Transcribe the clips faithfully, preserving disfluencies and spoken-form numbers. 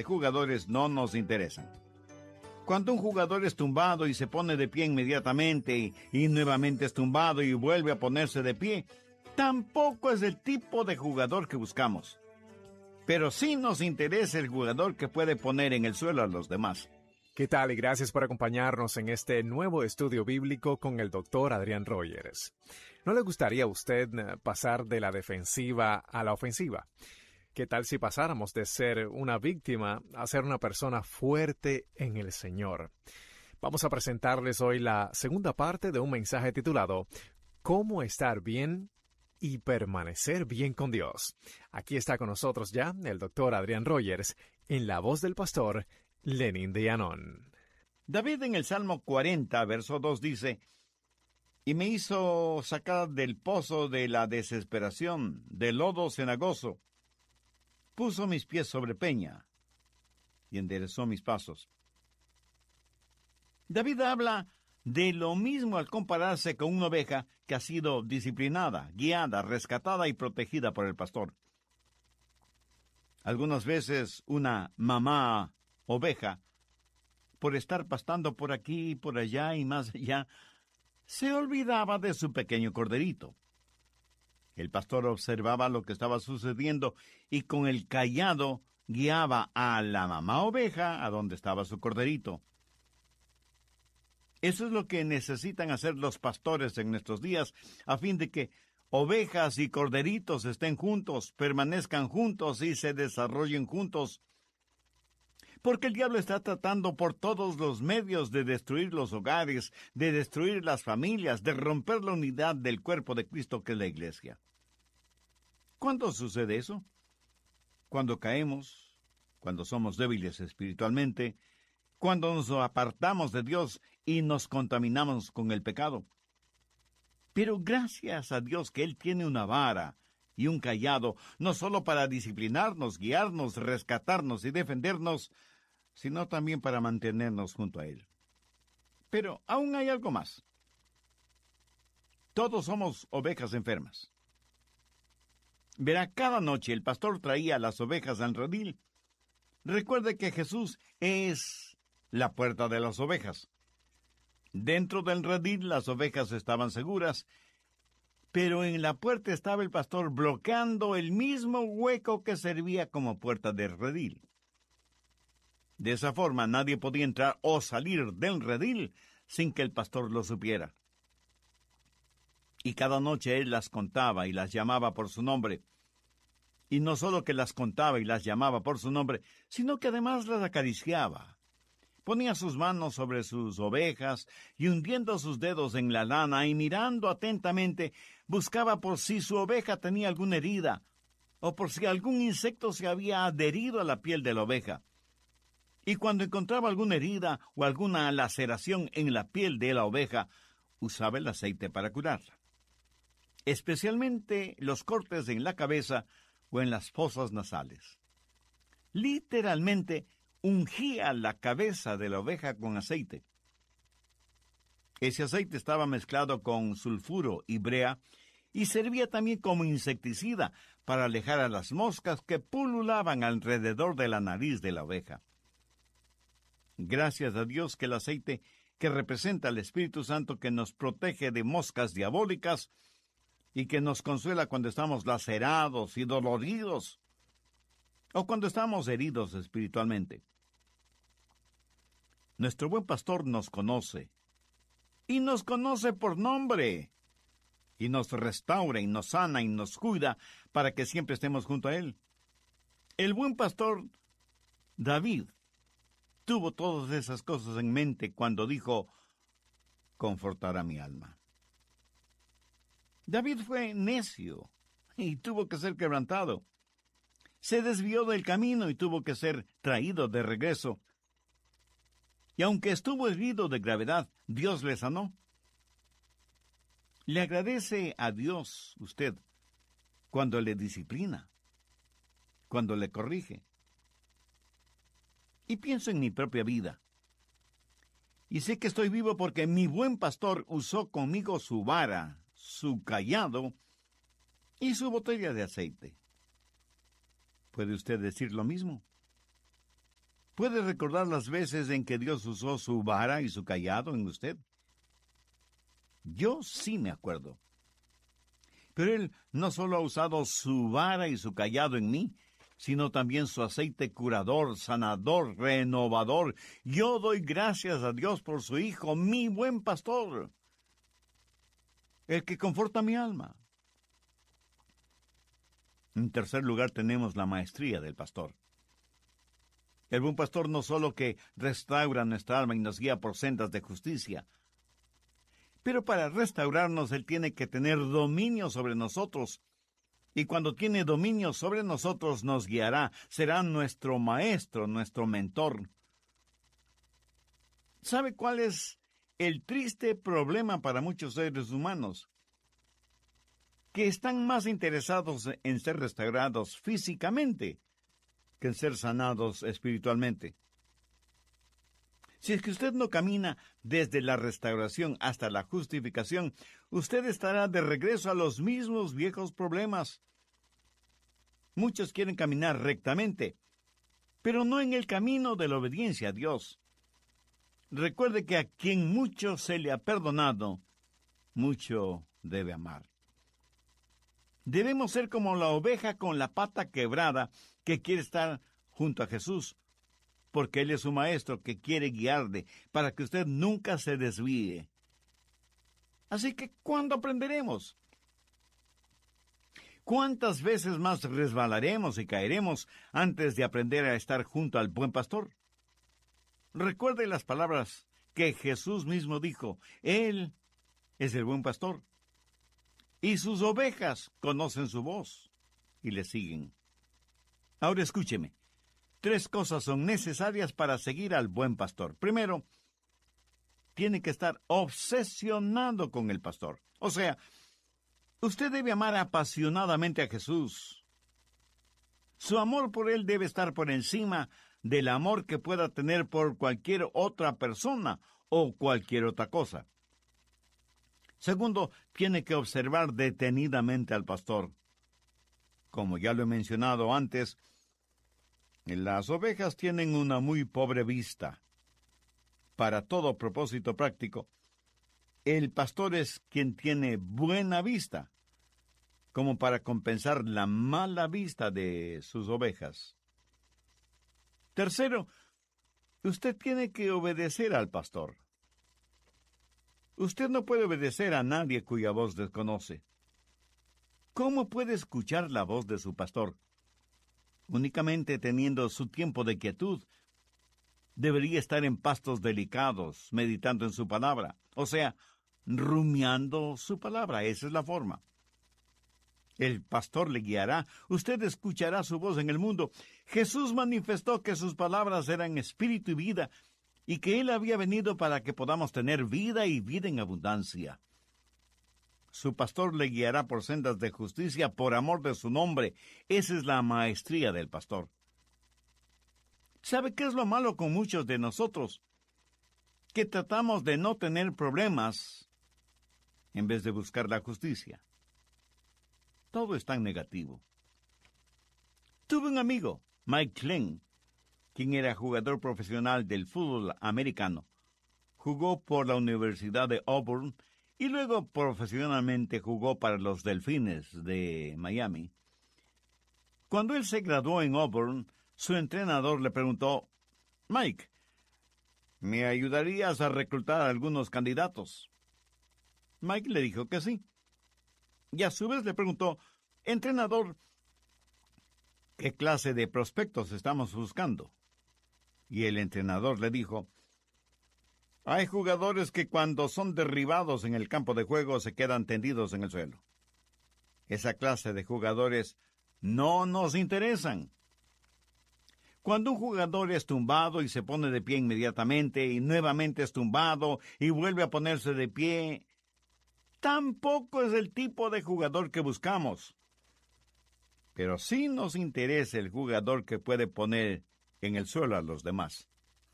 jugadores no nos interesan. Cuando un jugador es tumbado y se pone de pie inmediatamente y, y nuevamente es tumbado y vuelve a ponerse de pie, tampoco es el tipo de jugador que buscamos. Pero sí nos interesa el jugador que puede poner en el suelo a los demás. ¿Qué tal? Y gracias por acompañarnos en este nuevo estudio bíblico con el doctor Adrián Rogers. ¿No le gustaría a usted pasar de la defensiva a la ofensiva? ¿Qué tal si pasáramos de ser una víctima a ser una persona fuerte en el Señor? Vamos a presentarles hoy la segunda parte de un mensaje titulado ¿Cómo estar bien y permanecer bien con Dios? Aquí está con nosotros ya el doctor Adrián Rogers en la voz del pastor Lenin de Llanón. David en el Salmo cuarenta, verso dos dice: Y me hizo sacar del pozo de la desesperación, del lodo cenagoso. Puso mis pies sobre peña y enderezó mis pasos. David habla de lo mismo al compararse con una oveja que ha sido disciplinada, guiada, rescatada y protegida por el pastor. Algunas veces una mamá oveja, por estar pastando por aquí, por allá y más allá, se olvidaba de su pequeño corderito. El pastor observaba lo que estaba sucediendo y con el cayado guiaba a la mamá oveja a donde estaba su corderito. Eso es lo que necesitan hacer los pastores en nuestros días, a fin de que ovejas y corderitos estén juntos, permanezcan juntos y se desarrollen juntos. Porque el diablo está tratando por todos los medios de destruir los hogares, de destruir las familias, de romper la unidad del cuerpo de Cristo que es la iglesia. ¿Cuándo sucede eso? Cuando caemos, cuando somos débiles espiritualmente, cuando nos apartamos de Dios y nos contaminamos con el pecado. Pero gracias a Dios que Él tiene una vara y un cayado, no solo para disciplinarnos, guiarnos, rescatarnos y defendernos, sino también para mantenernos junto a Él. Pero aún hay algo más. Todos somos ovejas enfermas. Verá, cada noche el pastor traía las ovejas al redil. Recuerde que Jesús es la puerta de las ovejas. Dentro del redil las ovejas estaban seguras, pero en la puerta estaba el pastor bloqueando el mismo hueco que servía como puerta del redil. De esa forma nadie podía entrar o salir del redil sin que el pastor lo supiera. Y cada noche él las contaba y las llamaba por su nombre. Y no solo que las contaba y las llamaba por su nombre, sino que además las acariciaba. Ponía sus manos sobre sus ovejas y hundiendo sus dedos en la lana y mirando atentamente, buscaba por si su oveja tenía alguna herida o por si algún insecto se había adherido a la piel de la oveja. Y cuando encontraba alguna herida o alguna laceración en la piel de la oveja, usaba el aceite para curarla. Especialmente los cortes en la cabeza o en las fosas nasales. Literalmente ungía la cabeza de la oveja con aceite. Ese aceite estaba mezclado con sulfuro y brea y servía también como insecticida para alejar a las moscas que pululaban alrededor de la nariz de la oveja. Gracias a Dios que el aceite, que representa al Espíritu Santo que nos protege de moscas diabólicas y que nos consuela cuando estamos lacerados y doloridos o cuando estamos heridos espiritualmente. Nuestro buen pastor nos conoce y nos conoce por nombre y nos restaura y nos sana y nos cuida para que siempre estemos junto a Él. El buen pastor David tuvo todas esas cosas en mente cuando dijo: confortará mi alma. David fue necio y tuvo que ser quebrantado. Se desvió del camino y tuvo que ser traído de regreso. Y aunque estuvo herido de gravedad, Dios le sanó. Le agradece a Dios usted cuando le disciplina, cuando le corrige. Y pienso en mi propia vida. Y sé que estoy vivo porque mi buen pastor usó conmigo su vara, su cayado y su botella de aceite. ¿Puede usted decir lo mismo? ¿Puede recordar las veces en que Dios usó su vara y su cayado en usted? Yo sí me acuerdo. Pero Él no solo ha usado su vara y su cayado en mí, sino también su aceite curador, sanador, renovador. Yo doy gracias a Dios por su Hijo, mi buen pastor, el que conforta mi alma. En tercer lugar tenemos la maestría del pastor. El buen pastor no solo que restaura nuestra alma y nos guía por sendas de justicia, pero para restaurarnos Él tiene que tener dominio sobre nosotros. Y cuando tiene dominio sobre nosotros nos guiará, será nuestro maestro, nuestro mentor. ¿Sabe cuál es el triste problema para muchos seres humanos? Que están más interesados en ser restaurados físicamente que en ser sanados espiritualmente. Si es que usted no camina desde la restauración hasta la justificación, usted estará de regreso a los mismos viejos problemas. Muchos quieren caminar rectamente, pero no en el camino de la obediencia a Dios. Recuerde que a quien mucho se le ha perdonado, mucho debe amar. Debemos ser como la oveja con la pata quebrada que quiere estar junto a Jesús, porque Él es su maestro que quiere guiarle para que usted nunca se desvíe. Así que, ¿cuándo aprenderemos? ¿Cuántas veces más resbalaremos y caeremos antes de aprender a estar junto al buen pastor? Recuerde las palabras que Jesús mismo dijo. Él es el buen pastor, y sus ovejas conocen su voz y le siguen. Ahora escúcheme. Tres cosas son necesarias para seguir al buen pastor. Primero, tiene que estar obsesionado con el pastor. O sea, usted debe amar apasionadamente a Jesús. Su amor por Él debe estar por encima del amor que pueda tener por cualquier otra persona o cualquier otra cosa. Segundo, tiene que observar detenidamente al pastor. Como ya lo he mencionado antes, las ovejas tienen una muy pobre vista. Para todo propósito práctico, el pastor es quien tiene buena vista, como para compensar la mala vista de sus ovejas. Tercero, usted tiene que obedecer al pastor. Usted no puede obedecer a nadie cuya voz desconoce. ¿Cómo puede escuchar la voz de su pastor? Únicamente teniendo su tiempo de quietud. Debería estar en pastos delicados, meditando en su palabra. O sea, rumiando su palabra. Esa es la forma. El pastor le guiará. Usted escuchará su voz en el mundo. Jesús manifestó que sus palabras eran espíritu y vida, y que Él había venido para que podamos tener vida y vida en abundancia. Su pastor le guiará por sendas de justicia por amor de su nombre. Esa es la maestría del pastor. ¿Sabe qué es lo malo con muchos de nosotros? Que tratamos de no tener problemas en vez de buscar la justicia. Todo es tan negativo. Tuve un amigo, Mike Glenn, quien era jugador profesional del fútbol americano. Jugó por la Universidad de Auburn y luego profesionalmente jugó para los Delfines de Miami. Cuando él se graduó en Auburn, su entrenador le preguntó: Mike, ¿me ayudarías a reclutar a algunos candidatos? Mike le dijo que sí. Y a su vez le preguntó: entrenador, ¿qué clase de prospectos estamos buscando? Y el entrenador le dijo: hay jugadores que cuando son derribados en el campo de juego se quedan tendidos en el suelo. Esa clase de jugadores no nos interesan. Cuando un jugador es tumbado y se pone de pie inmediatamente y nuevamente es tumbado y vuelve a ponerse de pie, tampoco es el tipo de jugador que buscamos. Pero sí nos interesa el jugador que puede poner en el suelo a los demás.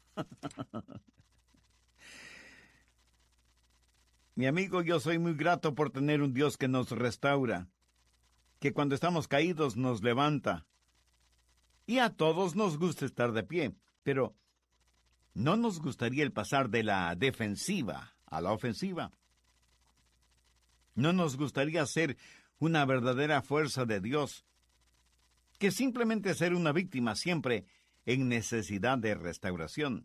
Mi amigo, yo soy muy grato por tener un Dios que nos restaura, que cuando estamos caídos nos levanta. Y a todos nos gusta estar de pie, Pero ¿no nos gustaría el pasar de la defensiva a la ofensiva? ¿No nos gustaría ser una verdadera fuerza de Dios que simplemente ser una víctima siempre en necesidad de restauración?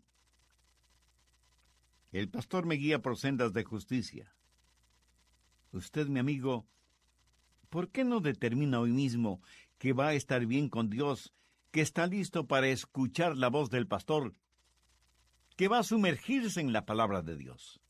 El pastor me guía por sendas de justicia. Usted, mi amigo, ¿por qué no determina hoy mismo que va a estar bien con Dios, que está listo para escuchar la voz del pastor, que va a sumergirse en la palabra de Dios?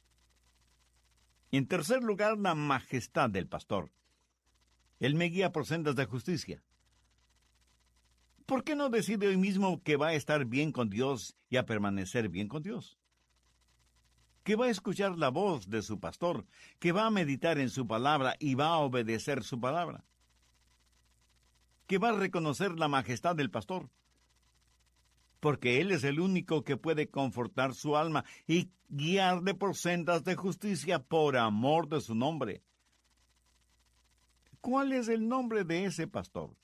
En tercer lugar, la majestad del pastor. Él me guía por sendas de justicia. ¿Por qué no decide hoy mismo que va a estar bien con Dios y a permanecer bien con Dios? Que va a escuchar la voz de su pastor, que va a meditar en su palabra y va a obedecer su palabra. Que va a reconocer la majestad del pastor, porque él es el único que puede confortar su alma y guiarle por sendas de justicia por amor de su nombre. ¿Cuál es el nombre de ese pastor?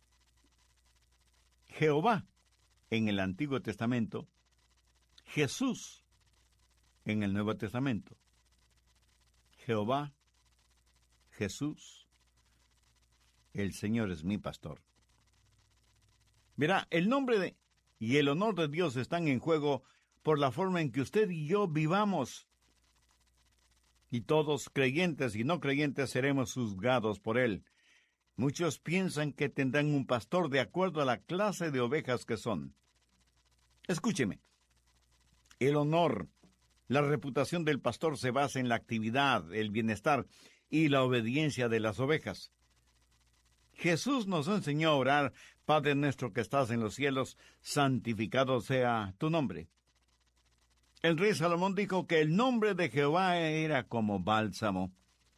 Jehová en el Antiguo Testamento, Jesús en el Nuevo Testamento. Jehová, Jesús, el Señor es mi pastor. Verá, el nombre de, y el honor de Dios están en juego por la forma en que usted y yo vivamos. Y todos, creyentes y no creyentes, seremos juzgados por Él. Muchos piensan que tendrán un pastor de acuerdo a la clase de ovejas que son. Escúcheme. El honor, la reputación del pastor se basa en la actividad, el bienestar y la obediencia de las ovejas. Jesús nos enseñó a orar: Padre nuestro que estás en los cielos, santificado sea tu nombre. El rey Salomón dijo que el nombre de Jehová era como bálsamo.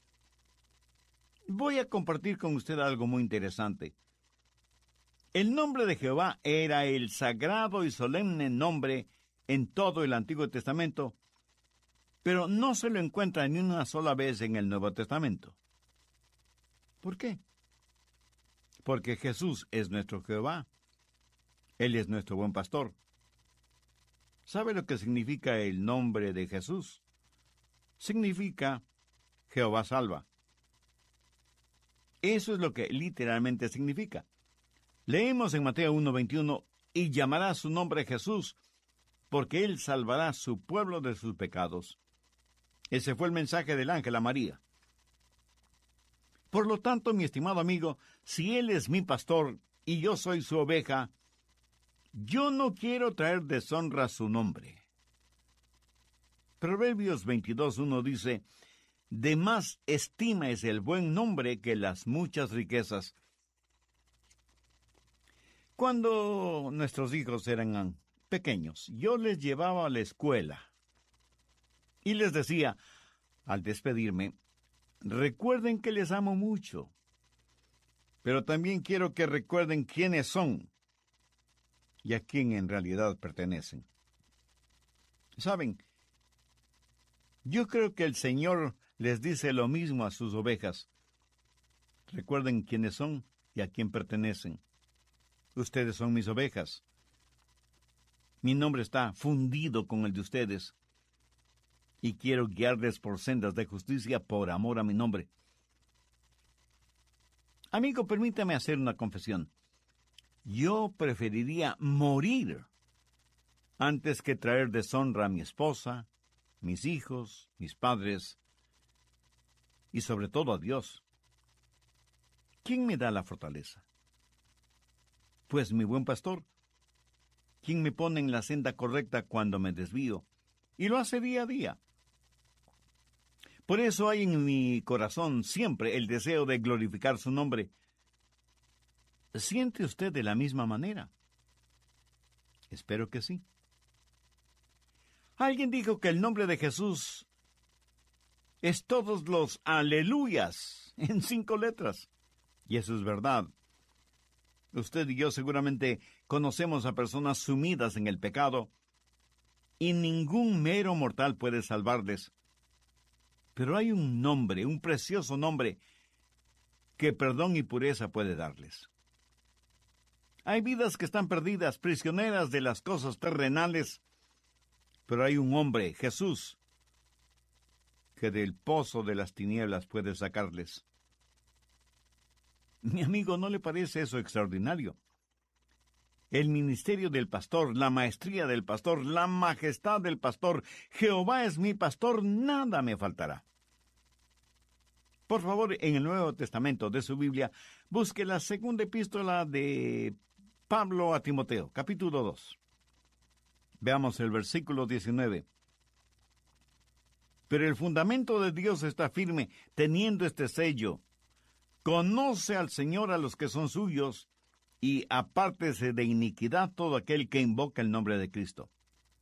Voy a compartir con usted algo muy interesante. El nombre de Jehová era el sagrado y solemne nombre en todo el Antiguo Testamento, pero no se lo encuentra ni una sola vez en el Nuevo Testamento. ¿Por qué? Porque Jesús es nuestro Jehová. Él es nuestro buen pastor. ¿Sabe lo que significa el nombre de Jesús? Significa Jehová salva. Eso es lo que literalmente significa. Leemos en Mateo uno veintiuno, y llamará su nombre Jesús, porque él salvará a su pueblo de sus pecados. Ese fue el mensaje del ángel a María. Por lo tanto, mi estimado amigo, si Él es mi pastor y yo soy su oveja, yo no quiero traer deshonra a su nombre. Proverbios veintidós uno dice: de más estima es el buen nombre que las muchas riquezas. Cuando nuestros hijos eran pequeños, yo les llevaba a la escuela y les decía, al despedirme: recuerden que les amo mucho, pero también quiero que recuerden quiénes son y a quién en realidad pertenecen. ¿Saben? Yo creo que el Señor les dice lo mismo a sus ovejas. Recuerden quiénes son y a quién pertenecen. Ustedes son mis ovejas. Mi nombre está fundido con el de ustedes. Y quiero guiarles por sendas de justicia por amor a mi nombre. Amigo, permítame hacer una confesión. Yo preferiría morir antes que traer deshonra a mi esposa, mis hijos, mis padres y sobre todo a Dios. ¿Quién me da la fortaleza? Pues mi buen pastor, quien me pone en la senda correcta cuando me desvío, y lo hace día a día. Por eso hay en mi corazón siempre el deseo de glorificar su nombre. ¿Siente usted de la misma manera? Espero que sí. Alguien dijo que el nombre de Jesús es todos los aleluyas en cinco letras. Y eso es verdad. Usted y yo seguramente conocemos a personas sumidas en el pecado y ningún mero mortal puede salvarles. Pero hay un nombre, un precioso nombre, que perdón y pureza puede darles. Hay vidas que están perdidas, prisioneras de las cosas terrenales, pero hay un hombre, Jesús, que del pozo de las tinieblas puede sacarles. Mi amigo, ¿no le parece eso extraordinario? El ministerio del pastor, la maestría del pastor, la majestad del pastor, Jehová es mi pastor, nada me faltará. Por favor, en el Nuevo Testamento de su Biblia, busque la segunda epístola de Pablo a Timoteo, capítulo dos. Veamos el versículo diecinueve. Pero el fundamento de Dios está firme, teniendo este sello. Conoce al Señor a los que son suyos, y apártese de iniquidad todo aquel que invoca el nombre de Cristo.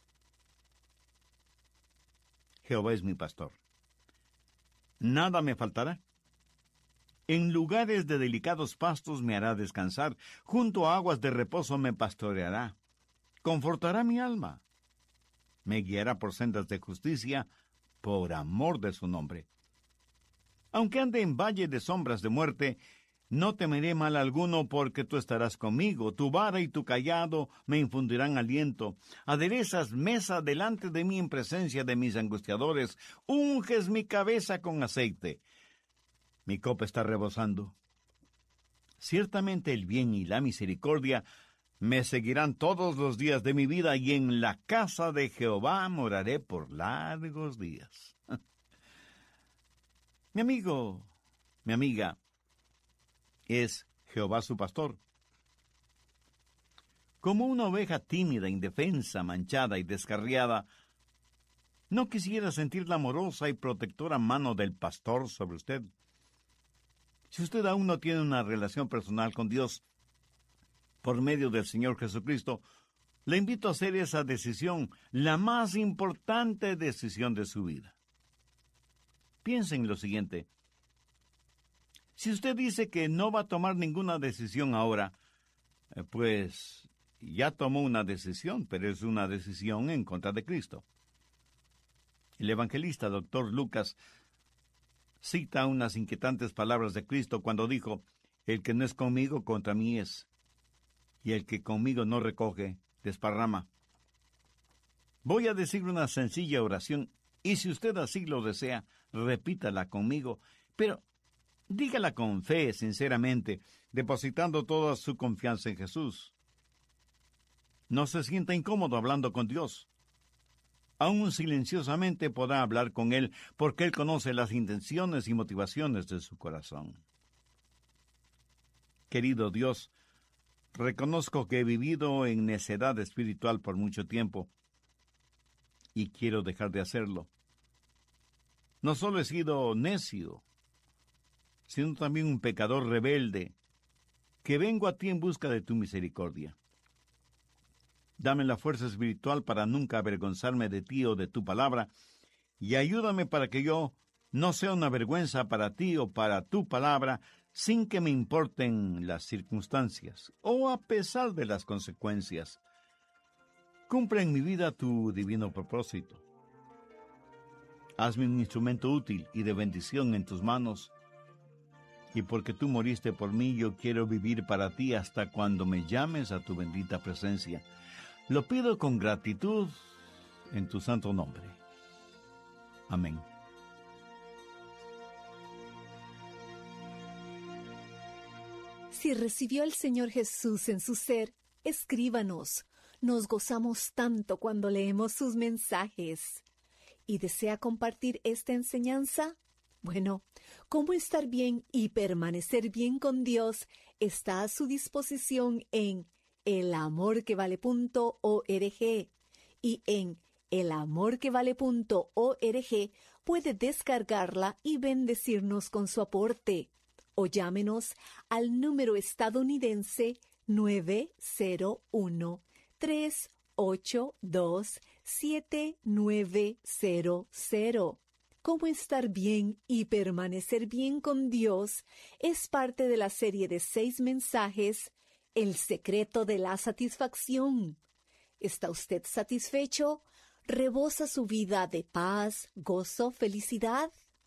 Jehová es mi pastor. Nada me faltará. En lugares de delicados pastos me hará descansar, junto a aguas de reposo me pastoreará. Confortará mi alma. Me guiará por sendas de justicia, por amor de su nombre. Aunque ande en valle de sombras de muerte, no temeré mal alguno, porque tú estarás conmigo. Tu vara y tu cayado me infundirán aliento. Aderezas mesa delante de mí en presencia de mis angustiadores. Unges mi cabeza con aceite. Mi copa está rebosando. Ciertamente el bien y la misericordia me seguirán todos los días de mi vida, y en la casa de Jehová moraré por largos días. Mi amigo, mi amiga, es Jehová su pastor. Como una oveja tímida, indefensa, manchada y descarriada, ¿no quisiera sentir la amorosa y protectora mano del pastor sobre usted? Si usted aún no tiene una relación personal con Dios por medio del Señor Jesucristo, le invito a hacer esa decisión, la más importante decisión de su vida. Piense en lo siguiente. Si usted dice que no va a tomar ninguna decisión ahora, pues ya tomó una decisión, pero es una decisión en contra de Cristo. El evangelista doctor Lucas cita unas inquietantes palabras de Cristo cuando dijo: el que no es conmigo, contra mí es, y el que conmigo no recoge, desparrama. Voy a decir una sencilla oración, y si usted así lo desea, repítala conmigo, pero dígala con fe, sinceramente, depositando toda su confianza en Jesús. No se sienta incómodo hablando con Dios. Aún silenciosamente podrá hablar con Él, porque Él conoce las intenciones y motivaciones de su corazón. Querido Dios, reconozco que he vivido en necedad espiritual por mucho tiempo, y quiero dejar de hacerlo. No solo he sido necio, sino también un pecador rebelde, que vengo a ti en busca de tu misericordia. Dame la fuerza espiritual para nunca avergonzarme de ti o de tu palabra, y ayúdame para que yo no sea una vergüenza para ti o para tu palabra, sin que me importen las circunstancias, o a pesar de las consecuencias. Cumple en mi vida tu divino propósito. Hazme un instrumento útil y de bendición en tus manos, y porque tú moriste por mí, yo quiero vivir para ti hasta cuando me llames a tu bendita presencia. Lo pido con gratitud en tu santo nombre. Amén. Si recibió al Señor Jesús en su ser, escríbanos. Nos gozamos tanto cuando leemos sus mensajes. ¿Y desea compartir esta enseñanza? Bueno, cómo estar bien y permanecer bien con Dios está a su disposición en el amor que vale punto org, y en el amor que vale punto org puede descargarla y bendecirnos con su aporte. O llámenos al número estadounidense nueve cero uno, tres ocho dos, siete nueve cero cero. Cómo estar bien y permanecer bien con Dios es parte de la serie de seis mensajes, El secreto de la satisfacción. ¿Está usted satisfecho? ¿Rebosa su vida de paz, gozo, felicidad?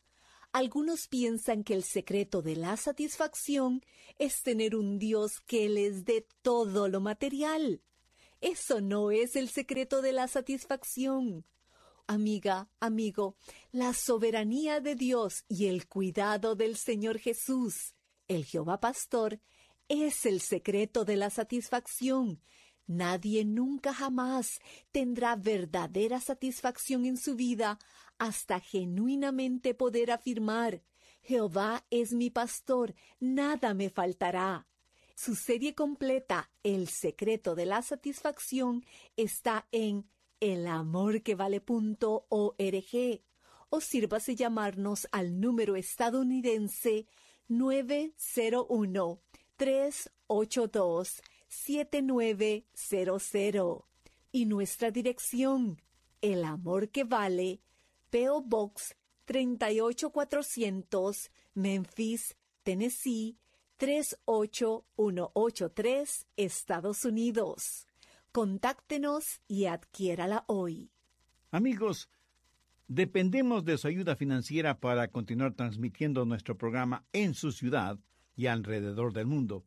Algunos piensan que el secreto de la satisfacción es tener un Dios que les dé todo lo material. Eso no es el secreto de la satisfacción. Amiga, amigo, la soberanía de Dios y el cuidado del Señor Jesús, el Jehová Pastor, es el secreto de la satisfacción. Nadie nunca jamás tendrá verdadera satisfacción en su vida hasta genuinamente poder afirmar: Jehová es mi pastor, nada me faltará. Su serie completa, El secreto de la satisfacción, está en el amor que vale punto org, o sírvase llamarnos al número estadounidense nueve cero uno, tres ocho dos, siete nueve cero cero y nuestra dirección: El Amor que Vale, P O Box treinta y ocho cuatrocientos, Memphis, Tennessee tres ocho uno ocho tres, Estados Unidos. Contáctenos y adquiérala hoy. Amigos, dependemos de su ayuda financiera para continuar transmitiendo nuestro programa en su ciudad y alrededor del mundo.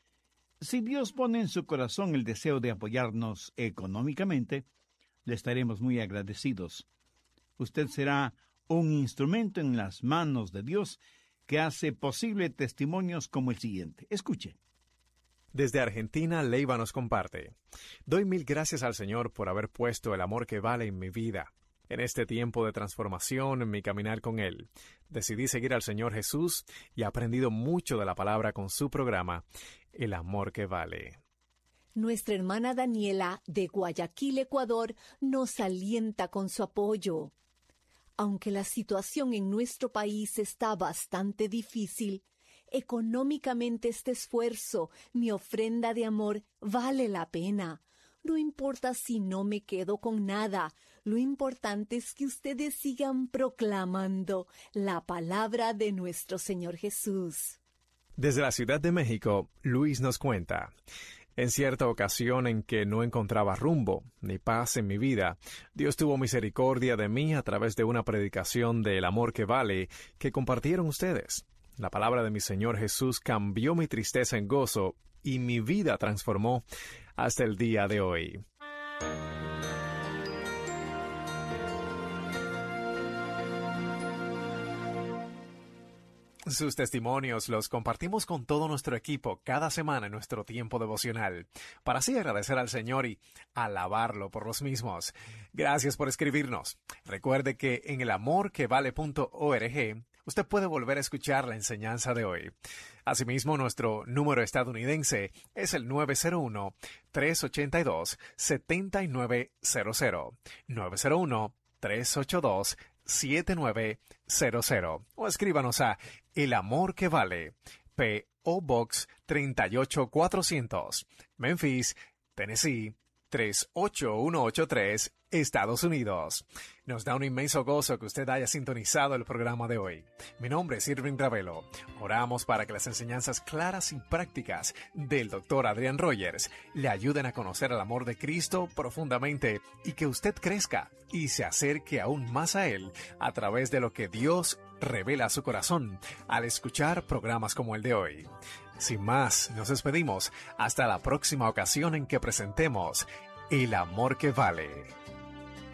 Si Dios pone en su corazón el deseo de apoyarnos económicamente, le estaremos muy agradecidos. Usted será un instrumento en las manos de Dios que hace posible testimonios como el siguiente. Escuche. Desde Argentina, Leiva nos comparte: doy mil gracias al Señor por haber puesto el amor que vale en mi vida. En este tiempo de transformación en mi caminar con Él, decidí seguir al Señor Jesús y he aprendido mucho de la palabra con su programa, El Amor que Vale. Nuestra hermana Daniela, de Guayaquil, Ecuador, nos alienta con su apoyo. Aunque la situación en nuestro país está bastante difícil, económicamente este esfuerzo, mi ofrenda de amor, vale la pena. No importa si no me quedo con nada, lo importante es que ustedes sigan proclamando la palabra de nuestro Señor Jesús. Desde la Ciudad de México, Luis nos cuenta: en cierta ocasión en que no encontraba rumbo ni paz en mi vida, Dios tuvo misericordia de mí a través de una predicación del amor que vale que compartieron ustedes. La palabra de mi Señor Jesús cambió mi tristeza en gozo y mi vida transformó hasta el día de hoy. Sus testimonios los compartimos con todo nuestro equipo cada semana en nuestro tiempo devocional, para así agradecer al Señor y alabarlo por los mismos. Gracias por escribirnos. Recuerde que en el amor que vale punto org usted puede volver a escuchar la enseñanza de hoy. Asimismo, nuestro número estadounidense es el nueve cero uno, tres ocho dos, siete nueve cero cero. nueve cero uno, tres ocho dos, siete nueve cero cero. O escríbanos a El Amor que Vale, P O Box treinta y ocho cuatrocientos, Memphis, Tennessee tres ocho uno ocho tres, Estados Unidos. Nos da un inmenso gozo que usted haya sintonizado el programa de hoy. Mi nombre es Irving Ravelo. Oramos para que las enseñanzas claras y prácticas del doctor Adrián Rogers le ayuden a conocer el amor de Cristo profundamente y que usted crezca y se acerque aún más a Él a través de lo que Dios revela a su corazón al escuchar programas como el de hoy. Sin más, nos despedimos hasta la próxima ocasión en que presentemos El Amor que Vale.